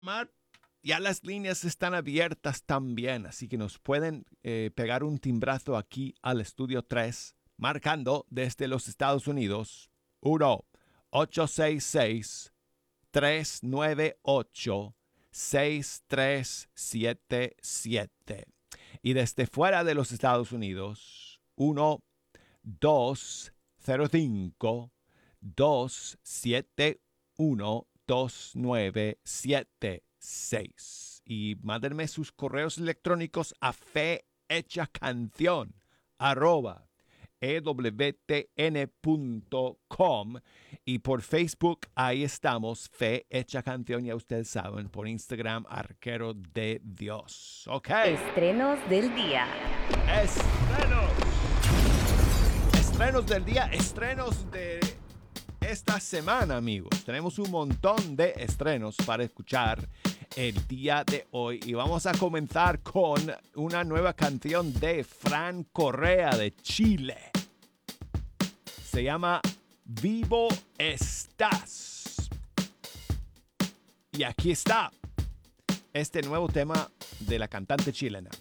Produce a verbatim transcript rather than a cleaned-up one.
Mar, ya las líneas están abiertas también, así que nos pueden eh, pegar un timbrazo aquí al estudio tres, marcando desde los Estados Unidos uno ocho seis seis, tres nueve ocho, seis tres siete siete. Y desde fuera de los Estados Unidos, uno dos cero cinco, dos siete uno, dos nueve siete seis. Y mándenme sus correos electrónicos a fehechacanción arroba ewtn punto com, y por Facebook ahí estamos, Fe Hecha Canción, ya ustedes saben, por Instagram, Arquero de Dios. Ok. Estrenos del día. Estrenos. Estrenos del día, estrenos de esta semana, amigos. Tenemos un montón de estrenos para escuchar el día de hoy y vamos a comenzar con una nueva canción de Fran Correa de Chile. Se llama Vivo Estás. Y aquí está este nuevo tema de la cantante chilena.